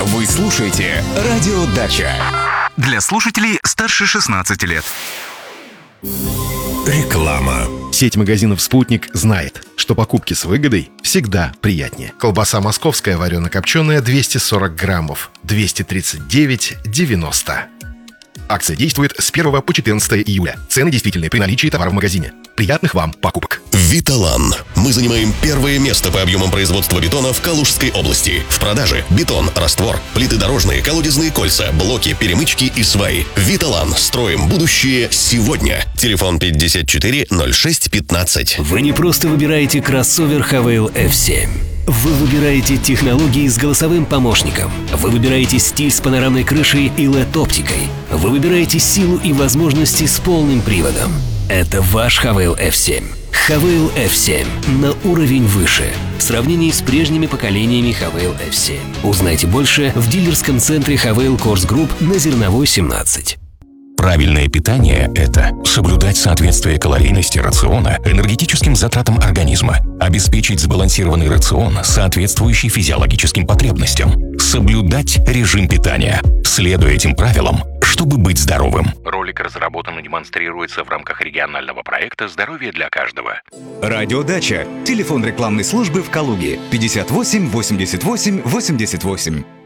Вы слушаете «Радио Дача». Для слушателей старше 16 лет. Реклама. Сеть магазинов «Спутник» знает, что покупки с выгодой всегда приятнее. Колбаса московская варено-копченая 240 граммов, 239,90. Акция действует с 1 по 14 июля. Цены действительны при наличии товара в магазине. Приятных вам покупок. Виталан. Мы занимаем первое место по объемам производства бетона в Калужской области. В продаже бетон, раствор, плиты дорожные, колодезные кольца, блоки, перемычки и сваи. Виталан. Строим будущее сегодня. Телефон 54 06 15. Вы не просто выбираете кроссовер Havail F7. Вы выбираете технологии с голосовым помощником. Вы выбираете стиль с панорамной крышей и LED-оптикой. Вы выбираете силу и возможности с полным приводом. Это ваш Havail F7. Havail F7 на уровень выше в сравнении с прежними поколениями Havail F7. Узнайте больше в дилерском центре Havail Course Group на Зерновой 17. Правильное питание – это соблюдать соответствие калорийности рациона энергетическим затратам организма, обеспечить сбалансированный рацион, соответствующий физиологическим потребностям, соблюдать режим питания, следуя этим правилам, чтобы быть здоровым. Ролик разработан и демонстрируется в рамках регионального проекта «Здоровье для каждого». «Радио Дача». Телефон рекламной службы в Калуге 58 88 88.